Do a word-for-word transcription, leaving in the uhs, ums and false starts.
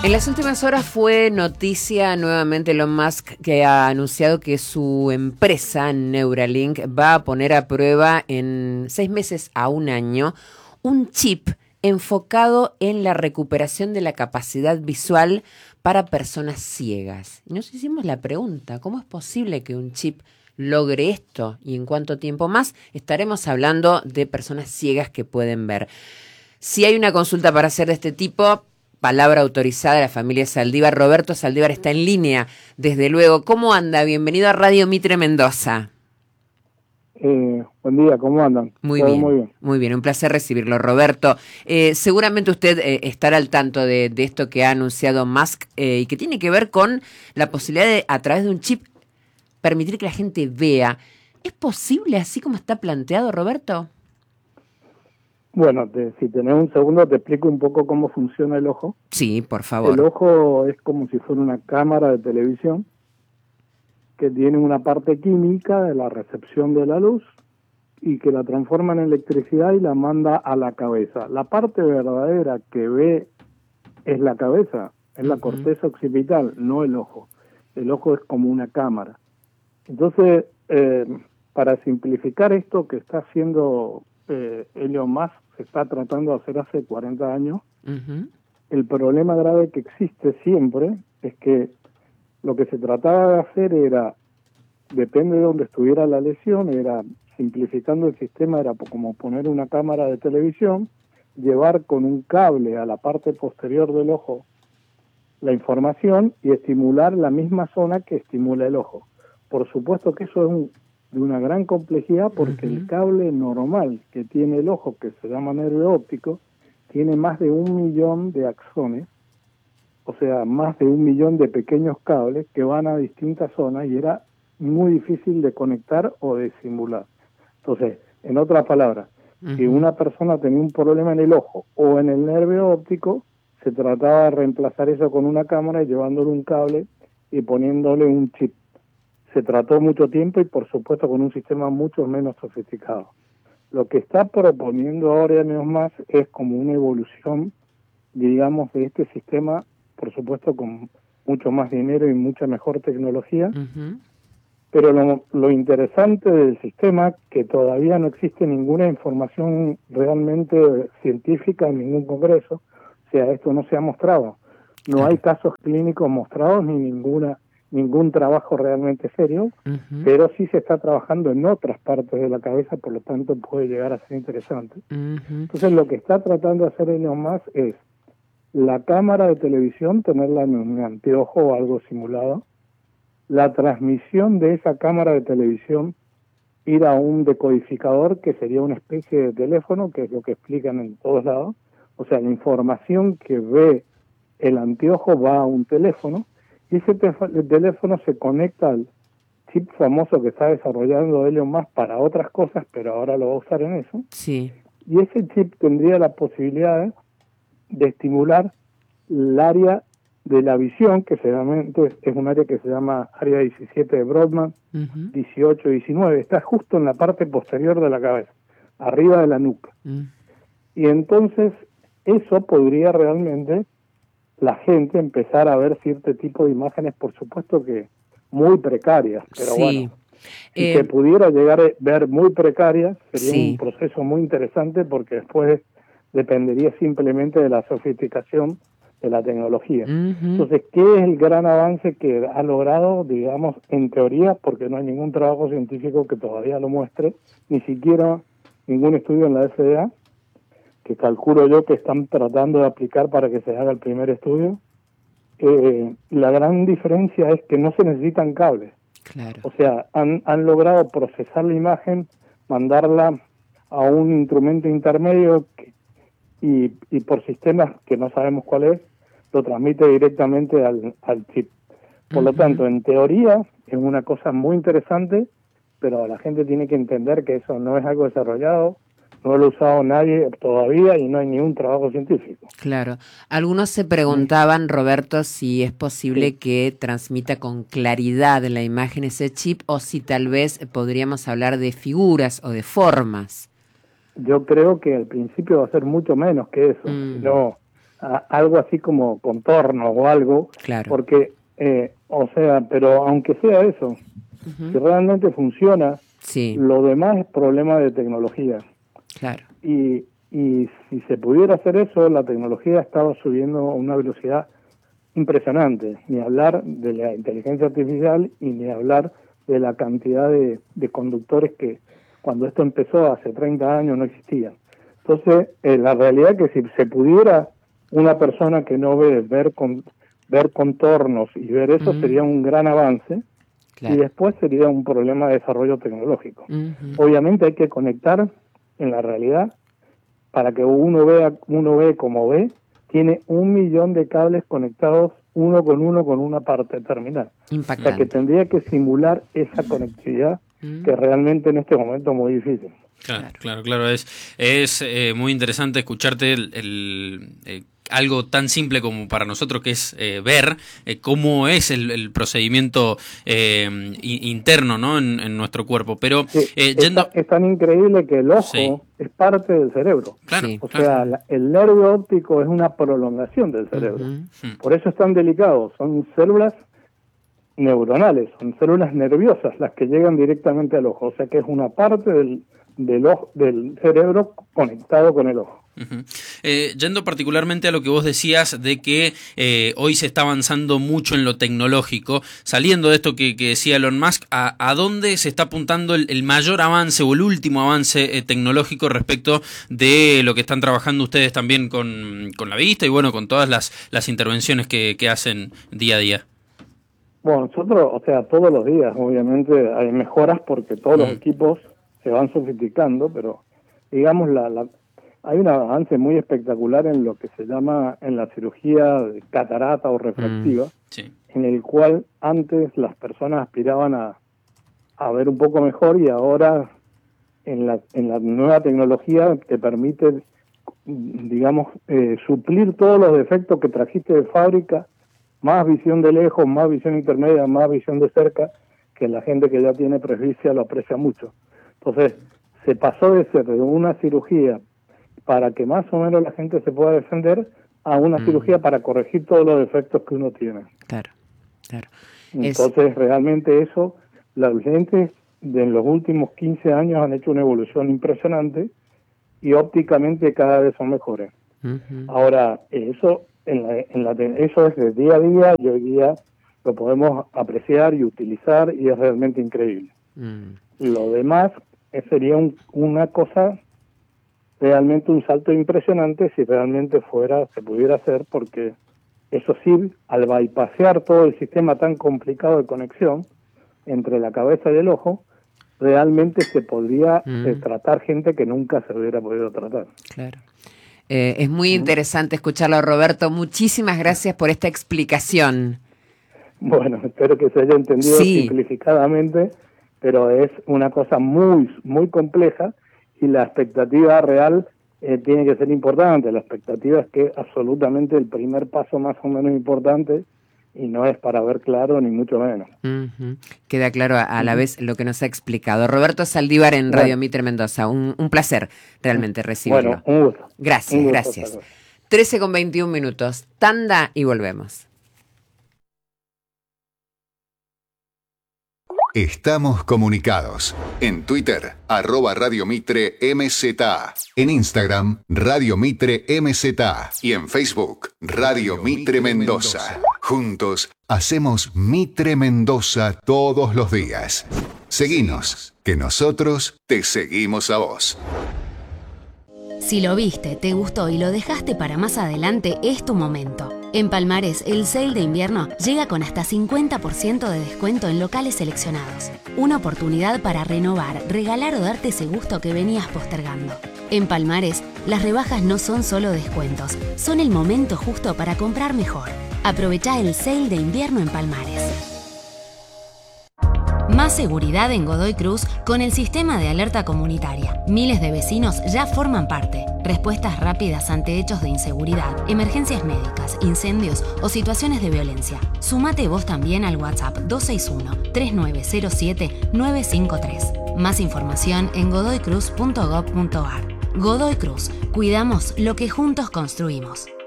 En las últimas horas fue noticia nuevamente Elon Musk, que ha anunciado que su empresa Neuralink va a poner a prueba en seis meses a un año un chip enfocado en la recuperación de la capacidad visual para personas ciegas. Y nos hicimos la pregunta, ¿cómo es posible que un chip logre esto? ¿Y en cuánto tiempo más? Estaremos hablando de personas ciegas que pueden ver. Si hay una consulta para hacer de este tipo, palabra autorizada de la familia Saldívar. Roberto Saldívar está en línea, desde luego. ¿Cómo anda? Bienvenido a Radio Mitre Mendoza. Eh, buen día, ¿cómo andan? Muy Todo bien, muy bien. muy bien, un placer recibirlo, Roberto. Eh, seguramente usted eh, estará al tanto de, de esto que ha anunciado Musk eh, y que tiene que ver con la posibilidad de, a través de un chip, permitir que la gente vea. ¿Es posible así como está planteado, Roberto? Bueno, te, si tenés un segundo te explico un poco cómo funciona el ojo. Sí, por favor. El ojo es como si fuera una cámara de televisión que tiene una parte química de la recepción de la luz y que la transforma en electricidad y la manda a la cabeza. La parte verdadera que ve es la cabeza, es la uh-huh. corteza occipital, no el ojo. El ojo es como una cámara. Entonces, eh, para simplificar esto que está haciendo eh, Elon Musk, se está tratando de hacer hace cuarenta años, uh-huh. el problema grave que existe siempre es que lo que se trataba de hacer era, depende de dónde estuviera la lesión, era, simplificando el sistema, era como poner una cámara de televisión, llevar con un cable a la parte posterior del ojo la información y estimular la misma zona que estimula el ojo. Por supuesto que eso es un, de una gran complejidad porque uh-huh. el cable normal que tiene el ojo, que se llama nervio óptico, tiene más de un millón de axones, o sea, más de un millón de pequeños cables que van a distintas zonas y era muy difícil de conectar o de simular. Entonces, en otras palabras, uh-huh. si una persona tenía un problema en el ojo o en el nervio óptico, se trataba de reemplazar eso con una cámara y llevándole un cable y poniéndole un chip. Se trató mucho tiempo y, por supuesto, con un sistema mucho menos sofisticado. Lo que está proponiendo ahora Elon Musk es como una evolución, digamos, de este sistema, por supuesto, con mucho más dinero y mucha mejor tecnología. Uh-huh. Pero lo, lo interesante del sistema, que todavía no existe ninguna información realmente científica en ningún congreso, o sea, esto no se ha mostrado. No claro. hay casos clínicos mostrados ni ninguna ningún trabajo realmente serio, uh-huh. pero sí se está trabajando en otras partes de la cabeza, por lo tanto puede llegar a ser interesante. Uh-huh. Entonces lo que está tratando de hacer Elon Musk es la cámara de televisión, tenerla en un anteojo o algo simulado, la transmisión de esa cámara de televisión, ir a un decodificador que sería una especie de teléfono, que es lo que explican en todos lados, o sea, la información que ve el anteojo va a un teléfono, y ese tef- el teléfono se conecta al chip famoso que está desarrollando Elon Musk para otras cosas, pero ahora lo va a usar en eso. Sí. Y ese chip tendría la posibilidad de estimular el área de la visión, que seguramente es, es un área que se llama área diecisiete de Brodmann, uh-huh. dieciocho, diecinueve, está justo en la parte posterior de la cabeza, arriba de la nuca. Uh-huh. Y entonces eso podría realmente la gente empezar a ver cierto tipo de imágenes, por supuesto que muy precarias, pero sí. bueno, si eh, se pudiera llegar a ver muy precarias, sería sí. un proceso muy interesante porque después dependería simplemente de la sofisticación de la tecnología. Uh-huh. Entonces, ¿qué es el gran avance que ha logrado, digamos, en teoría, porque no hay ningún trabajo científico que todavía lo muestre, ni siquiera ningún estudio en la F D A, que calculo yo que están tratando de aplicar para que se haga el primer estudio? Eh, la gran diferencia es que no se necesitan cables. Claro. O sea, han, han logrado procesar la imagen, mandarla a un instrumento intermedio que, y, y por sistemas que no sabemos cuál es, lo transmite directamente al, al chip. Por uh-huh. lo tanto, en teoría es una cosa muy interesante, pero la gente tiene que entender que eso no es algo desarrollado, no lo ha usado nadie todavía y no hay ningún trabajo científico. Claro. Algunos se preguntaban, Roberto, si es posible sí. que transmita con claridad la imagen ese chip o si tal vez podríamos hablar de figuras o de formas. Yo creo que al principio va a ser mucho menos que eso. Mm. No, a algo así como contorno o algo, claro. porque, eh, o sea, pero aunque sea eso, uh-huh. si realmente funciona, sí. lo demás es problema de tecnología. Claro. Y, y si se pudiera hacer eso, la tecnología estaba subiendo a una velocidad impresionante, ni hablar de la inteligencia artificial y ni hablar de la cantidad de, de conductores que cuando esto empezó hace treinta años no existían. Entonces, eh, la realidad es que si se pudiera una persona que no ve, ver con, ver contornos y ver eso, uh-huh. sería un gran avance, claro. y después sería un problema de desarrollo tecnológico. Uh-huh. Obviamente hay que conectar en la realidad para que uno vea, uno ve como ve, tiene un millón de cables conectados uno con uno con una parte terminal. Impactante. O sea que tendría que simular esa conectividad mm. que realmente en este momento es muy difícil. Claro, claro, claro. Es, es eh, muy interesante escucharte el, el eh, algo tan simple como para nosotros que es eh, ver eh, cómo es el, el procedimiento eh, interno, ¿no? en, en nuestro cuerpo. Pero sí, eh, yendo... es, es tan increíble que el ojo sí. es parte del cerebro. Claro, o claro. sea, la, el nervio óptico es una prolongación del cerebro. Uh-huh. Por eso es tan delicado. Son células neuronales, son células nerviosas las que llegan directamente al ojo. O sea que es una parte del, del, ojo, del cerebro conectado con el ojo. Uh-huh. Eh, yendo particularmente a lo que vos decías de que eh, hoy se está avanzando mucho en lo tecnológico, saliendo de esto que, que decía Elon Musk, ¿a, a dónde se está apuntando el, el mayor avance o el último avance eh, tecnológico respecto de lo que están trabajando ustedes también con, con la vista y bueno, con todas las, las intervenciones que, que hacen día a día? Bueno, nosotros, o sea, todos los días obviamente hay mejoras porque todos mm. los equipos se van sofisticando, pero digamos la... la hay un avance muy espectacular en lo que se llama en la cirugía de catarata o refractiva, mm, sí. en el cual antes las personas aspiraban a, a ver un poco mejor y ahora en la, en la nueva tecnología te permite, digamos, eh, suplir todos los defectos que trajiste de fábrica, más visión de lejos, más visión intermedia, más visión de cerca, que la gente que ya tiene presbicia lo aprecia mucho. Entonces, se pasó de ser de una cirugía para que más o menos la gente se pueda defender a una mm. cirugía para corregir todos los defectos que uno tiene. Claro, claro. Entonces, es... realmente eso, los lentes de en los últimos quince años han hecho una evolución impresionante y ópticamente cada vez son mejores. Uh-huh. Ahora, eso en la, en la, eso es de día a día y hoy día lo podemos apreciar y utilizar y es realmente increíble. Mm. Lo demás eh, sería un, una cosa... realmente un salto impresionante si realmente fuera, se pudiera hacer, porque eso sí, al bypassear todo el sistema tan complicado de conexión entre la cabeza y el ojo, realmente se podría mm. eh, tratar gente que nunca se hubiera podido tratar. Claro. Eh, es muy interesante escucharlo, Roberto. Muchísimas gracias por esta explicación. Bueno, espero que se haya entendido sí. simplificadamente, pero es una cosa muy, muy compleja. Y la expectativa real eh, tiene que ser importante. La expectativa es que absolutamente el primer paso más o menos importante y no es para ver claro ni mucho menos. Uh-huh. Queda claro a, a la uh-huh. vez lo que nos ha explicado. Roberto Saldívar en Radio bueno. Mitre Mendoza. Un, un placer realmente recibirlo. Bueno, un gusto. Gracias, un gusto, gracias. trece con veintiún minutos. Tanda y volvemos. Estamos comunicados. En Twitter, arroba Radio Mitre M Z. En Instagram, Radio Mitre M Z. Y en Facebook, Radio Mitre Mendoza. Juntos, hacemos Mitre Mendoza todos los días. Seguinos, que nosotros te seguimos a vos. Si lo viste, te gustó y lo dejaste para más adelante, es tu momento. En Palmares, el sale de invierno llega con hasta cincuenta por ciento de descuento en locales seleccionados. Una oportunidad para renovar, regalar o darte ese gusto que venías postergando. En Palmares, las rebajas no son solo descuentos, son el momento justo para comprar mejor. Aprovechá el sale de invierno en Palmares. Más seguridad en Godoy Cruz con el sistema de alerta comunitaria. Miles de vecinos ya forman parte. Respuestas rápidas ante hechos de inseguridad, emergencias médicas, incendios o situaciones de violencia. Sumate vos también al WhatsApp dos seis uno, tres nueve cero siete, nueve cinco tres. Más información en godoy cruz punto gob punto ar. Godoy Cruz. Cuidamos lo que juntos construimos.